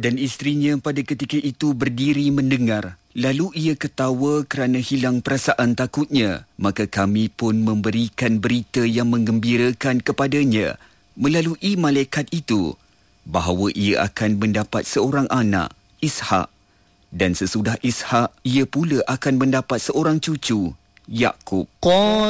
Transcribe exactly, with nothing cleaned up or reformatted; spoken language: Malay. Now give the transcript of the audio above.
Dan isterinya pada ketika itu berdiri mendengar. Lalu ia ketawa kerana hilang perasaan takutnya. Maka kami pun memberikan berita yang menggembirakan kepadanya melalui malaikat itu bahawa ia akan mendapat seorang anak, Ishak. Dan sesudah Ishak, ia pula akan mendapat seorang cucu, Yakub.